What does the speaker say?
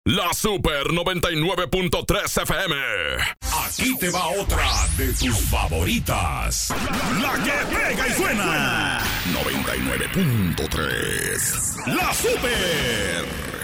La Super 99.3 FM. Aquí te va otra de tus favoritas. La que pega y suena. 99.3. La Super.